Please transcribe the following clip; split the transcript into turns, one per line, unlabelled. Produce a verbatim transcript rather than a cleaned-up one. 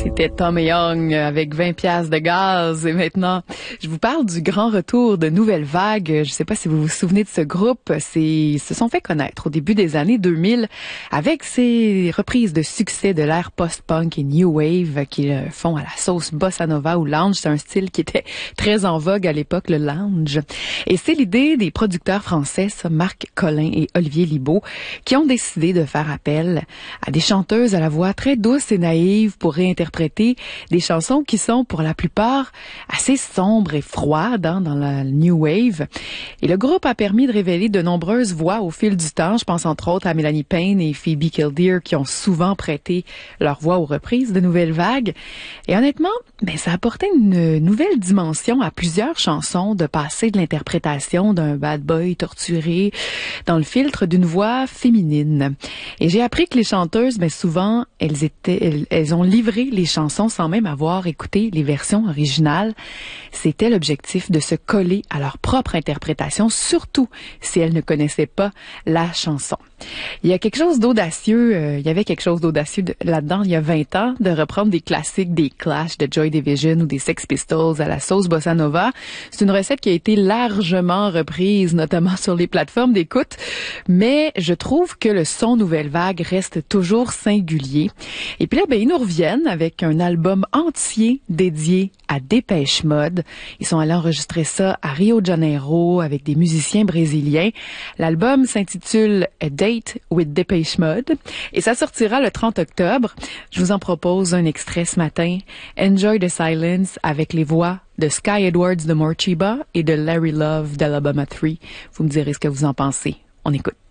C'était Tom Young avec vingt piastres de gaz. Et maintenant, je vous parle du grand retour de Nouvelle Vague. Je ne sais pas si vous vous souvenez de ce groupe. C'est, ils se sont fait connaître au début des années deux mille avec ces reprises de succès de l'ère post-punk et new wave qu'ils font à la sauce bossa nova ou lounge. C'est un style qui était très en vogue à l'époque, le lounge. Et c'est l'idée des producteurs français, ça, Marc Collin et Olivier Libaud, qui ont décidé de faire appel à des chanteuses à la voix très douce et naïve pour réinterpréter des chansons qui sont pour la plupart assez sombres et froides hein, dans la new wave. Et le groupe a permis de révéler de nombreuses voix au fil du temps. Je pense entre autres à Mélanie Payne et Phoebe Kildare qui ont souvent prêté leur voix aux reprises de Nouvelle Vague. Et honnêtement, ben, ça apportait une nouvelle dimension à plusieurs chansons de passer de l'interprétation d'un bad boy torturé dans le filtre d'une voix féminine. Et j'ai appris que les chanteuses, ben, souvent, elles étaient, elles, elles ont livré les chansons sans même avoir écouté les versions originales. C'était l'objectif de se coller à leur propre interprétation, surtout si elles ne connaissaient pas la chanson. Il y a quelque chose d'audacieux, euh, il y avait quelque chose d'audacieux de, là-dedans il y a vingt ans, de reprendre des classiques des Clash, de Joy Division ou des Sex Pistols à la sauce bossa nova. C'est une recette qui a été largement reprise, notamment sur les plateformes d'écoute, mais je trouve que le son Nouvelle Vague reste toujours singulier. Et puis là, ben, ils nous reviennent avec un album entier dédié à Dépêche Mode. Ils sont allés enregistrer ça à Rio de Janeiro avec des musiciens brésiliens. L'album s'intitule A Date with Dépêche Mode et ça sortira le trente octobre. Je vous en propose un extrait ce matin. Enjoy the Silence avec les voix de Sky Edwards de Morcheeba et de Larry Love d'Alabama trois. Vous me direz ce que vous en pensez. On écoute.